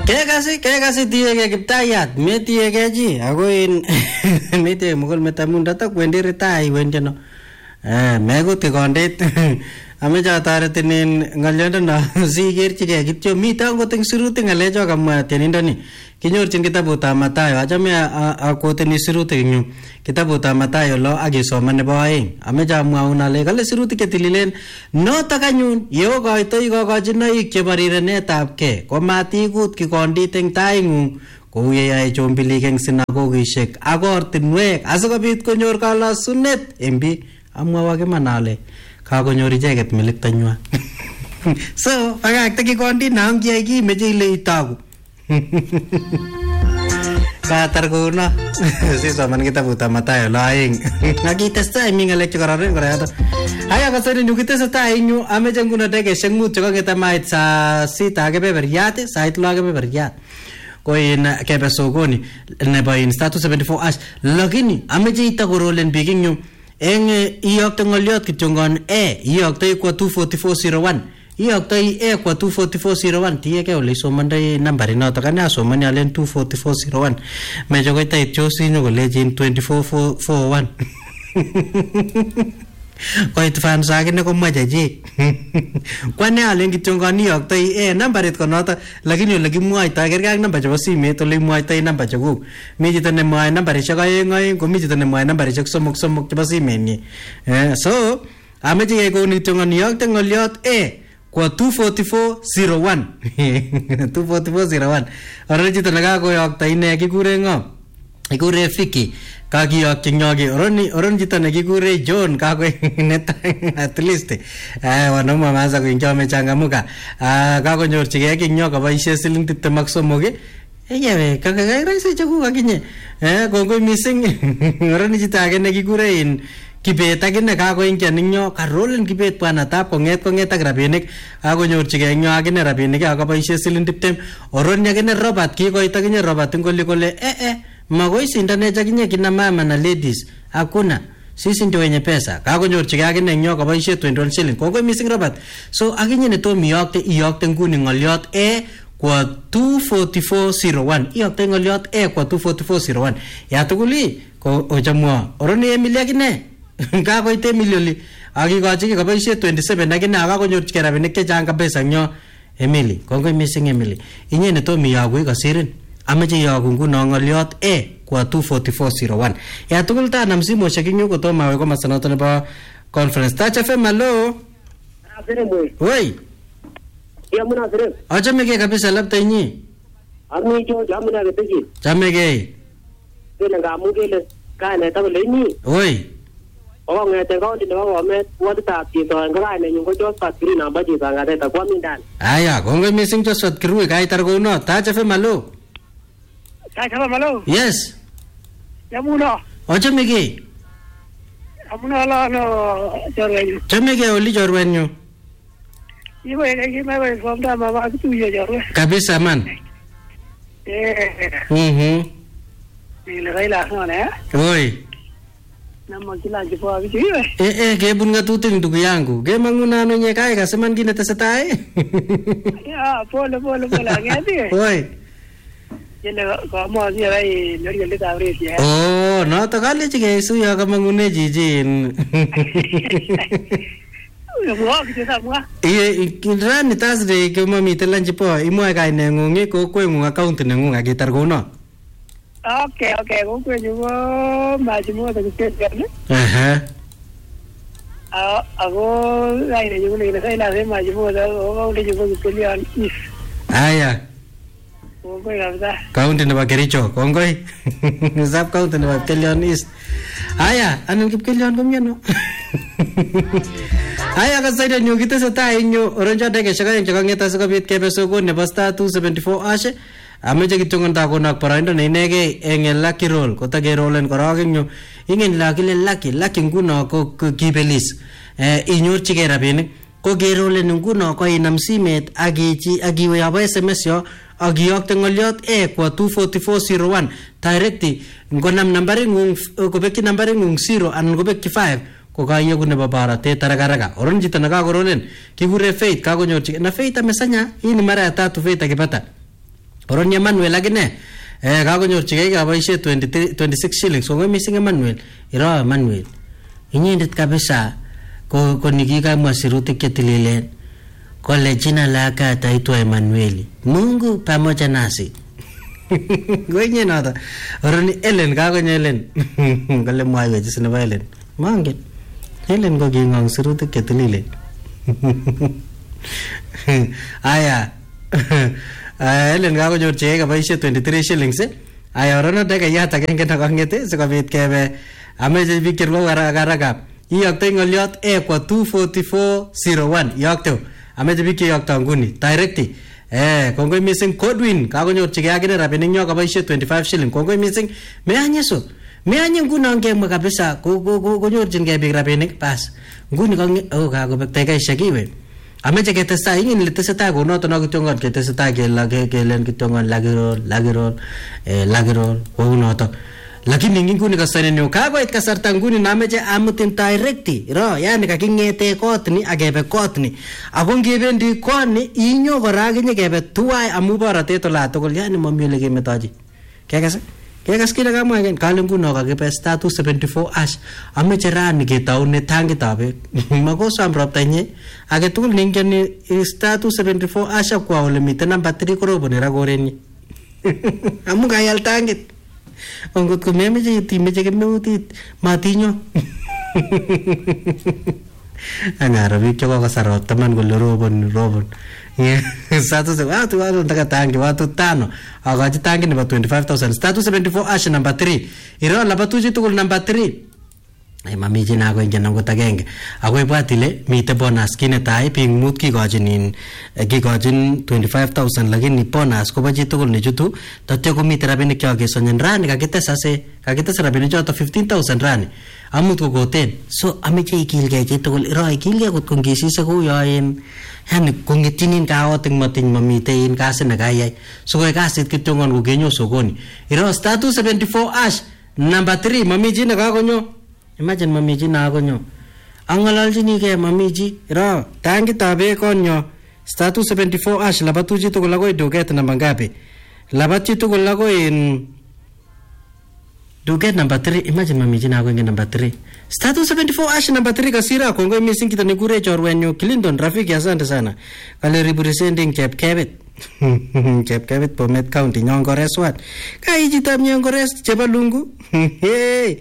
Kekasi tiege Kiptayat, metiege chi, ako in metiege mukul metamunda ta kwendi retai wendi no. Megut ke kondit. Ame cha taretin ngalyondo na sigerchige kityo mita ngoting sirutik ngalecho kamwa tenindo ni. Kinyorchin kitabutab Mathayo, achame akoteni sirutik nyu. Kitabutab Mathayo lo akisoman nebo aeng. Ame cha amwaun ale kale sirutik chetililen notok anyun yeokoitoi kokochinoik chebo rirenetab ke komatikut kikondit eng taingung kou yeyoe chombilik eng sinagogishek ak ortinwek asikobit konyor kalasunet eng biik. Amwawa kiman ale kakonyor icheket meliktanywa. So pakakta kikondit na kiyai kimeche ile itagu. Katar kuno sisoman kitabutab Mathayo lo aeng. Nakitestai mi ngalek chekororon kora yoto. Aya kasari nyu kitestai eng yu ameche nguno dakikaishek mut chekong'et amait saa sita kebeberyat sait lo kebeberyat. Koin kebe sokoni nebo status 74 ash lakini ameche itakorolen biik eng yu eng iyokte ngoliot kityongon iyoktoi kwa 24401 iyoktoi kwa 24401 tiege ole isomandoi nambari noto kane asomani alen 24401 mecho koitait chosinyo kolejin 24441 koit fans akine komache chi kwane alen kityongon iyoktoi nambarit konoto lakini ole kimwoitoi kergei ak namba chebo simet ole imwoitoi namba chekuk mi chito nemwoe nambarishek aeng komi chito nemwoe nambarishek somok chebo simenyi so ameche kekonin kityongon iyokte ngoliot kwa 24401 24401 orore chito nekakoyokta ine kikure ngo ikure Fiki kakiyokchi nyoki oroni chito nekikure John kakoinetai at least wanaume wameanza kuingia wamechangamuka kakonyorchigei kinyo kaboisie siling 23 yewe kakaraisi chekuk akinye kongoi mising oroni chito age nekikure in Kibet akine kakoingian ing nyo karolen Kibet bwana tap konget ak rabinik akonyorchigei nyo akine rabinik akaboisie siling 20 oroni akine Robert kikoit akinye Robert ngoli kole magoi sindanech akinye kina mama na ladies hakuna sisi ndio wenye pesa kakonyorchigei akine nyo kaboisie 21 shilling kongoi mising Robert so akinye netom iyokte nguni ngoliot kwa 24401 iyokte ngoliot kwa 24401 ya tuguli ko ochamwa oroni Emily akine kakoite milioni akikochi kaboisie 27 akine akakonyorchigei rabinik chechang kabisa nyo Emily kongoi mising Emily inye netom iyogu ikasirin ameche iyogu nguno ngoliot kwa 24401 ya tugul ta nam simoshek inyu kotom awe komasta noto nebo conference Touch FM hello oi yamuna sire achame kabisa labda inyi ami jo jamuna geteji chamege kele ngamu kele kaine tabele inyi oi ngete kaunti nebo Bomet waditab chito ngane nyungo Josephat Kirui namba chito ngate kwa mindan aya kongoi mising Josephat Kirui kaitar kono Touch FM hello Touch FM hello yes yamuna achame amuna la no jorwenyu chamege oli jorwenyu iwe kimewe somda mama kituye jorwe kabisa man ile gaila sana oi nama kila jipo abiwe kebun ngatutik ndugu yangu kemanguna ano nye kai kasiman kine tesetai ya pole ngeti oi ile kama zia rai ndio tabret ya noto kalechi kesu ya kamangune jijin Kirani Thursday kama miten lunch po imwae kaine ngungi kokwengung account nengung akitar kono. Okay kokwenyu ko majimo ta kete. Ako kaine yuko ni kaina sema majimo ta ko ule yuko kilian is. Aya. Kongoi kabisa. Kaunti nebo Kericho kongoi. Sub kaunti nebo Kilian is. Aya anan Kipkelion komiano. Aya kasaida nyo kitesetai nyo oronjo dakikaishek aeng chekang'et asikobit kebe sokoni nebo star 274 ash ameche kityongon takonak boroindo neinegei eng Lucky Roll kotakerolen korok eng yu ingen lakile Lucky nguno ko kibelis inyorchigei rabinik ko kerolen nguno ko inam simet akiwe abo SMS yo akiyokte ngoliot kwa 24401 directly ngonam nambaringung kobekyi nambaringung 0 anan kobekyi 5 kokaye kunebo baratet haraka oron chito nakakorolen kikure Faith kakonyorchi na Faith amesanya hii ni mara ya 3 Faith akipata Oron Emmanuel akine kakonyorchigei kaboishe 26 shillings. Kongoi missing Emmanuel. Iro Emmanuel. Inyendet kabisa ko nikikamwa sirutik chetililen. Kole jina lake ataitwa Emmanueli. Mungu pamoja nasi. Goinye nota. Oron Ellen kakonyo Ellen. Kole mwaiwechi sinebo Ellen. Mangen. Ellen ko kingong sirutik chetililen. Aya. Ellen kakonyorchigei kaboishe 23 shillings. Aya oron ndeke yat agenge nakangete sikobit kebe ameche biik cherwo karaka. Iyokte ngoliot kwa 24401 yokte. Ameche biik cheyokto nguni directly. Kongoi missing Godwin kakonyorchigei akine rabinik nyo kaboishe 25 shilling. Kongoi missing meanyeso. Meanye nguno ngemwe kabisa konyorchingei biik rabinik pas. Nguni kakobek tekaishek iwe. Ameche ketestai ingin ile tesetai konoto no kityongon ketestai kelen kityongon lagirol konoto. Lakini nguni kasanenyo kakoit kasarta nguni nameche amutin directi ro yani kakingete kot ni akebe kot ni ako ngebendi koni inyo kora akinye kebe tuwai amu borotet ola tugul yani mami ole kemetochi kekas kile kamwa again kale nguno kakibe status 74 ash ameche rani ketaune tangitab beek makosom roptanye age tugul ningeni status 74 ash kwa ole miten number 3 koroboni ra korenyi amu kayal tangit ongot ko memeche itimeche kemeutit matinyo angaro biik chokokasarot taman kole robon status watu ndaka tangi watu tano akaji tangi nebo 25000 status 74 ash number 3 iro labatuji tugul number 3 ay mamiji na ko ingena ngot agenge akoi bwatile mite bonus kinetai ping mut kikojin 25000 lakini bonus ko baji tugul ne jutu tatyo ko mite rabinik kyo kesonyen rani kakites rabinik choto 15000 rani amut ko goten so ameche ikilgei chi tugul iro ikilgei kot kongisise ku yoen yani kongetinin kaoting matin mamite in kasi na kayai so koy kasit kityongon ko genyo sokoni iro status 74 ash number 3 mamiji na kakonyo. Imagine mamiji na akonyo. Angalaljini ke mamiji ro tangitab beek konyo status 74 ash labatuji tugul akoi duket namba ngapi? Labatuji tugul akoi in duket number 3. Imagine mamiji na akonyo number 3. Status 74 ash number 3 kasira kongoi missing kita nikure chorwenyu Clinton rafiki asante sana. Kale representing Chepkebet. Chepkebet Bomet County Nyongores wat. Kai jitam Nyongores Chepalungu. Hey.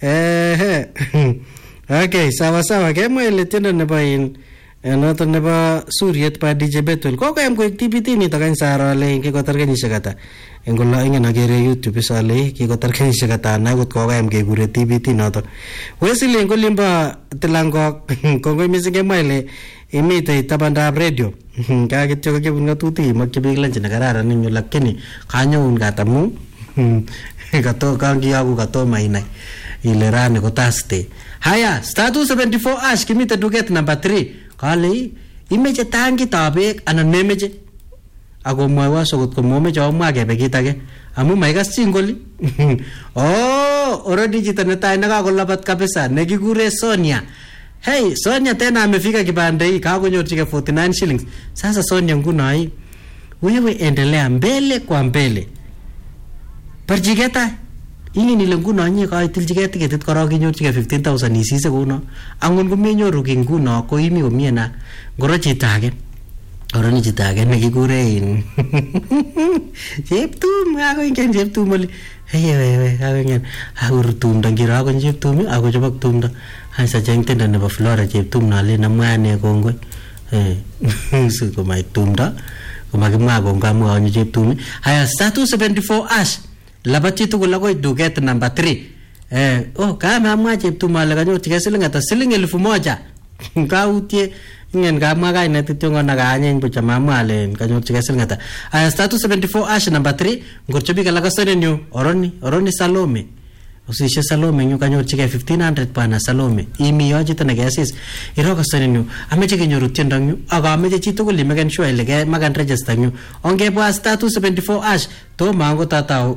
Okay, sawa kemwa ile tendo nebo in noto nebo Suriet pa DJ Betul. Kokoyam koik TPT nito kany saro ale kikotar kenyisiek ata. Engolo ingen agere YouTube sale kikotar kenyisiek ata na kot kokoyam kekure TPT noto. Wesley ngolimba tilango kongoi missing kemwa ile imite tabandab radio. Kakityo kakibun ngatutik makche biik lanchi na kararan ninyo lakini kanyoun katamu kato kangiyaku kato mainai ile rani kotaste. Haya status 74 ash kimite duket number 3 kale imeche tangitab beek anan memeche ako mwawa sokot ko momeche omwa kebe kit age amu maikas chingoli. Already chito netai nekakolabat kabisa nekikure Sonia. Hey Sonia tena amefika kibandei kakonyorchike 49 shillings. Sasa Sonia nguno hii wewe endelea mbele kwa mbele. Parjigeta ingin ile nguno nye kaitilchige tiketit korok kinyorchige 15000 isise kuno angon komenyoru ki nguno ko imi komie na ngoro chito age oroni chito age nekikure in Cheptum ako ingen Cheptum oli hey ako ingen ako tumdo ngiro ako Cheptum ako chobok tumdo hasa jeng tenda nebo Flora Cheptum nale na mwane kongoi su ko mai tumdo ko magimwa ko ngamu anyo Cheptum. Haya status 74 ash labati tugul akoi duket number 3. Kama amwa Cheptum ale kanyorchige siling ata siling 1000 kautie ingen kamwa kainet kityongon akanyeny bucha mamwa ale kanyorchige siling ata. Status 74 ash number 3 ngorcho biik alak kasenenyu oroni Salome usishe Salome nyu kanyorchige 1500 bana Salome imi yo chito nekesis iro kasenenyu ameche kenyoru tiendo nyu akameche chitugul imeken sure ile ke makan register nyu ongebwa status 74 ash to mango tata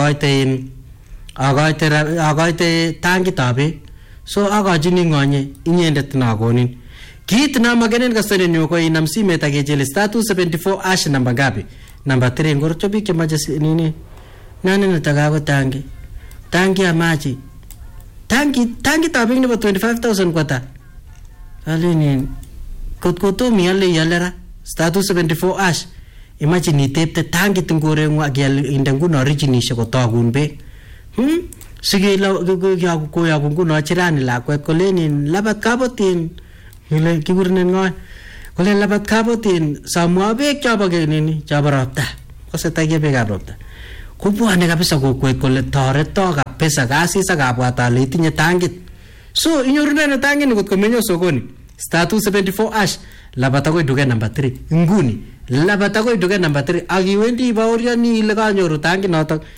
agoite tangitab beek so akajini ngonye inyendet nakonin kit na magenen kasenenyu ko inam simet akechele status 74 ash namba ngapi number 3 ngorcho biik chemache nini nani nataka ko tangi ya maji tangi tabing nebo 25,000 kwata alini kot mi ale yalera status 74 ash imagine itepte tangi tungore ngwa gyal inde nguno origination ko tagun be sige la ko ya nguno chirani lakwet kolenin labat kabotin ile kigurnen ngoy kolen labat kabotin samwa bek chaba genini chaba ropta kosetake bek ropta kubwane kabisa kokwet kole toreto kabisa kasisa kabwata le itinye tangit so inyorune tangit ni kotko menyo sokoni status 74 ash labata ko duke number 3 nguni labata ko duke number 3 akiwendi baoriani ile kanyoru tangit notok